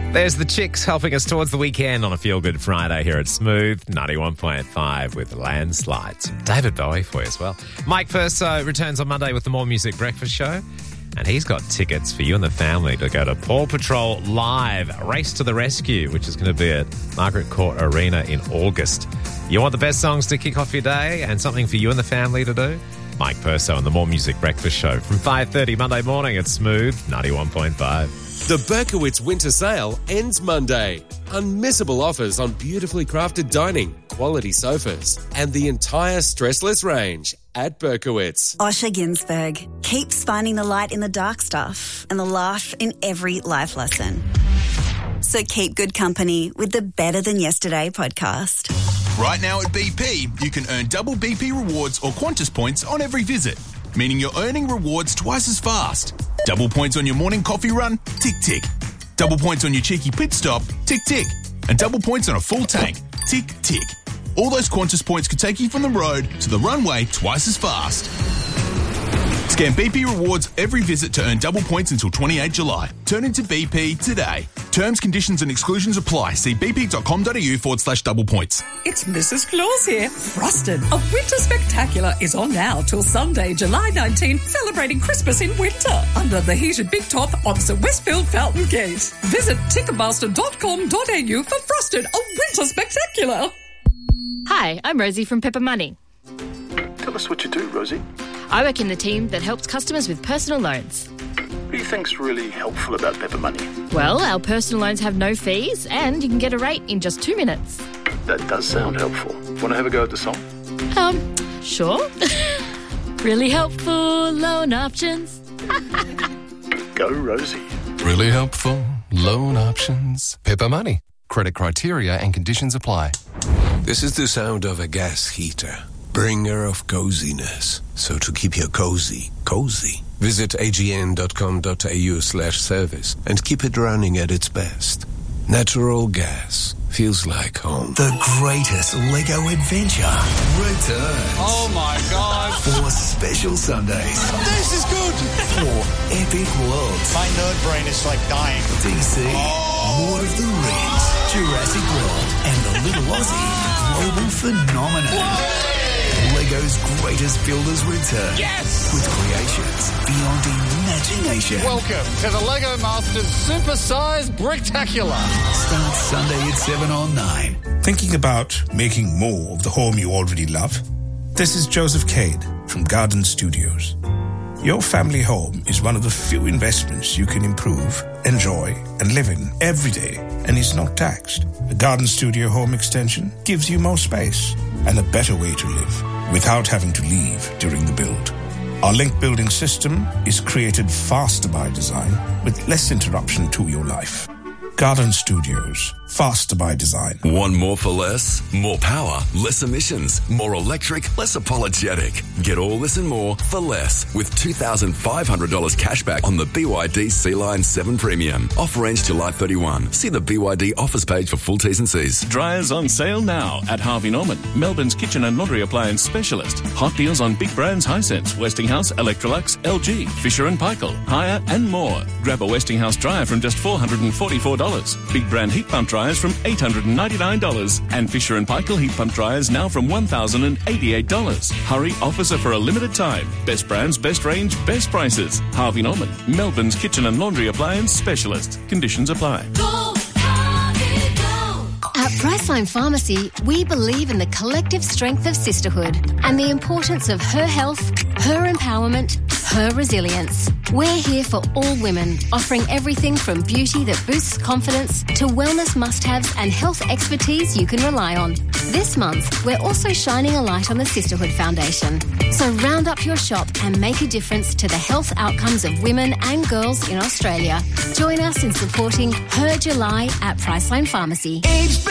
There's the Chicks helping us towards the weekend on a Feel Good Friday here at Smooth 91.5 with Landslides. David Bowie for you as well. Mike Furso returns on Monday with the More Music Breakfast Show. And he's got tickets for you and the family to go to Paw Patrol Live, Race to the Rescue, which is going to be at Margaret Court Arena in August. You want the best songs to kick off your day and something for you and the family to do? Mike Purso on the More Music Breakfast Show from 5:30 Monday morning at Smooth 91.5. The Berkowitz Winter Sale ends Monday. Unmissable offers on beautifully crafted dining, quality sofas, and the entire stressless range at Berkowitz. Osher Ginsberg keeps finding the light in the dark stuff and the laugh in every life lesson. So keep good company with the Better Than Yesterday podcast. Right now at BP, you can earn double BP rewards or Qantas points on every visit, meaning you're earning rewards twice as fast. Double points on your morning coffee run? Tick, tick. Double points on your cheeky pit stop? Tick, tick. And double points on a full tank? Tick, tick. All those Qantas points could take you from the road to the runway twice as fast. Scan BP rewards every visit to earn double points until 28 July. Turn into BP today. Terms, conditions and exclusions apply. See bp.com.au/double points. It's Mrs. Claus here. Frosted, a winter spectacular, is on now till Sunday, July 19, celebrating Christmas in winter under the heated big top opposite Westfield Fountain Gate. Visit ticketmaster.com.au for Frosted, a winter spectacular. Hi, I'm Rosie from Pepper Money. Tell us what you do, Rosie. I work in the team that helps customers with personal loans. What do you think's really helpful about Pepper Money? Well, our personal loans have no fees and you can get a rate in just 2 minutes. That does sound helpful. Want to have a go at the song? Sure. Really helpful loan options. Go, Rosie. Really helpful loan options. Pepper Money. Credit criteria and conditions apply. This is the sound of a gas heater, bringer of coziness. So to keep your cozy, visit agn.com.au/service and keep it running at its best. Natural gas feels like home. The greatest Lego adventure returns. Oh my God. 4 special Sundays. This is good. 4 epic worlds. My nerd brain is like dying. DC, Lord of the Rings, Jurassic World, and the Little Aussie global phenomenon. Whoa. Lego's greatest builders return. Yes! With creations beyond imagination. Welcome to the Lego Masters Supersized Bricktacular. Starts Sunday at 7 on 9. Thinking about making more of the home you already love? This is Joseph Cade from Garden Studios. Your family home is one of the few investments you can improve, enjoy, and live in every day, and is not taxed. A Garden Studio home extension gives you more space and a better way to live without having to leave during the build. Our link building system is created faster by design with less interruption to your life. Garden Studios, faster by design. Want more for less? More power, less emissions, more electric, less apologetic. Get all this and more for less with $2,500 cash back on the BYD Sea-Line 7 Premium. Offer ends July 31. See the BYD offers page for full T's and C's. Dryers on sale now at Harvey Norman, Melbourne's kitchen and laundry appliance specialist. Hot deals on big brands Hisense, Westinghouse, Electrolux, LG, Fisher & Paykel, Haier and more. Grab a Westinghouse dryer from just $444. Big brand heat pump dryers from $899 and Fisher & Paykel heat pump dryers now from $1,088. Hurry, offers are for a limited time. Best brands, best range, best prices. Harvey Norman, Melbourne's kitchen and laundry appliance specialist. Conditions apply. Go, Harvey, go. At Priceline Pharmacy, we believe in the collective strength of sisterhood and the importance of her health, her empowerment, her resilience. We're here for all women, offering everything from beauty that boosts confidence to wellness must-haves and health expertise you can rely on. This month, we're also shining a light on the Sisterhood Foundation. So round up your shop and make a difference to the health outcomes of women and girls in Australia. Join us in supporting Her July at Priceline Pharmacy.